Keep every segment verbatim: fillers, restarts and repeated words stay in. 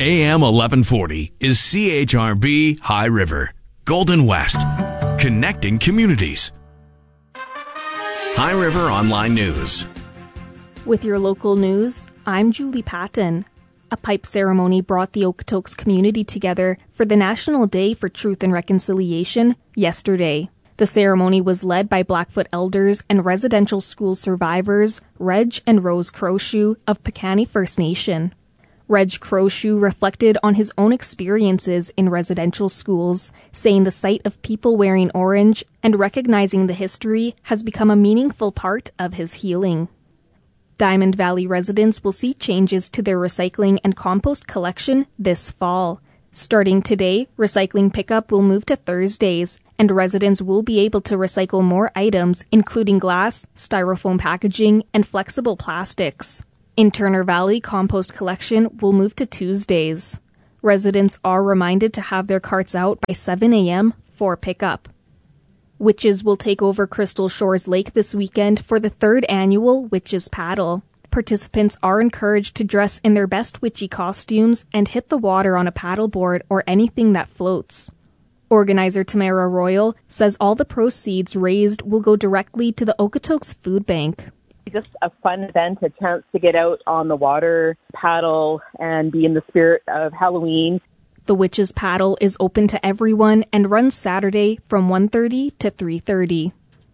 A M eleven forty is C H R B High River, Golden West, connecting communities. High River Online News. With your local news, I'm Julie Patton. A pipe ceremony brought the Okotoks community together for the National Day for Truth and Reconciliation yesterday. The ceremony was led by Blackfoot elders and residential school survivors Reg and Rose Crowshoe of Piikani First Nation. Reg Crowshoe reflected on his own experiences in residential schools, saying the sight of people wearing orange and recognizing the history has become a meaningful part of his healing. Diamond Valley residents will see changes to their recycling and compost collection this fall. Starting today, recycling pickup will move to Thursdays, and residents will be able to recycle more items, including glass, styrofoam packaging, and flexible plastics. In Turner Valley, compost collection will move to Tuesdays. Residents are reminded to have their carts out by seven a.m. for pickup. Witches will take over Crystal Shores Lake this weekend for the third annual Witches Paddle. Participants are encouraged to dress in their best witchy costumes and hit the water on a paddleboard or anything that floats. Organizer Tamara Royal says all the proceeds raised will go directly to the Okotoks Food Bank. Just a fun event, a chance to get out on the water, paddle, and be in the spirit of Halloween. The Witches Paddle is open to everyone and runs Saturday from one thirty to three thirty.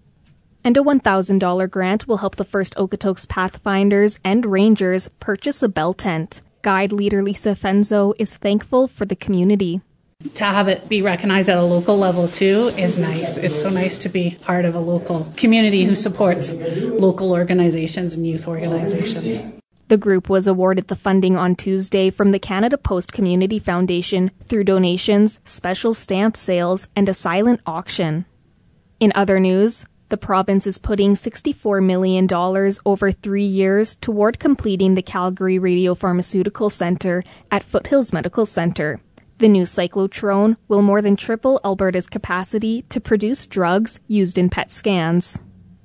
And a one thousand dollars grant will help the First Okotoks Pathfinders and Rangers purchase a bell tent. Guide leader Lisa Fenzo is thankful for the community. To have it be recognized at a local level too is nice. It's so nice to be part of a local community who supports local organizations and youth organizations. The group was awarded the funding on Tuesday from the Canada Post Community Foundation through donations, special stamp sales, and a silent auction. In other news, the province is putting sixty-four million dollars over three years toward completing the Calgary Radiopharmaceutical Centre at Foothills Medical Centre. The new cyclotron will more than triple Alberta's capacity to produce drugs used in P E T scans.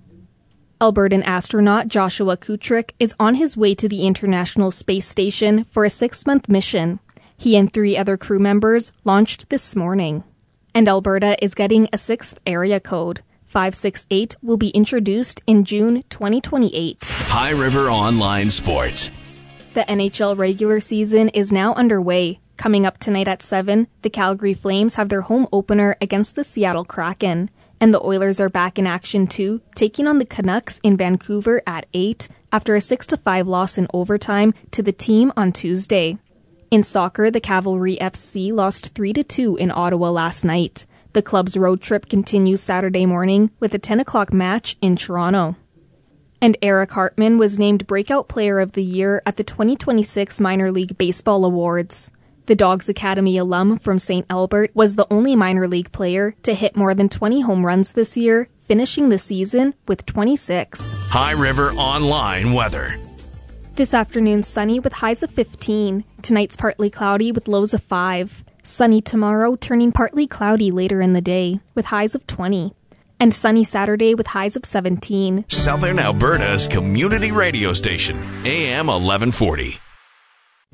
Albertan astronaut Joshua Kutrick is on his way to the International Space Station for a six-month mission. He and three other crew members launched this morning. And Alberta is getting a sixth area code. five six eight will be introduced in June twenty twenty-eight. High River Online Sports. The N H L regular season is now underway. Coming up tonight at seven, the Calgary Flames have their home opener against the Seattle Kraken. And the Oilers are back in action too, taking on the Canucks in Vancouver at eight after a six to five loss in overtime to the team on Tuesday. In soccer, the Cavalry F C lost three to two in Ottawa last night. The club's road trip continues Saturday morning with a ten o'clock match in Toronto. And Eric Hartman was named Breakout Player of the Year at the twenty twenty-six Minor League Baseball Awards. The Dogs Academy alum from Saint Albert was the only minor league player to hit more than twenty home runs this year, finishing the season with twenty-six. High River Online Weather. This afternoon, sunny with highs of fifteen. Tonight's partly cloudy with lows of five. Sunny tomorrow, turning partly cloudy later in the day with highs of twenty. And sunny Saturday with highs of seventeen. Southern Alberta's community radio station, A M eleven forty.